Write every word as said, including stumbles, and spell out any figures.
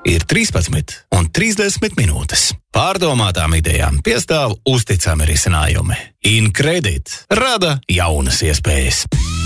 ir trīspadsmit un trīsdesmit minūtes. Pārdomātām idejām piestāv uzticami risinājumi. InCredit rada jaunas iespējas.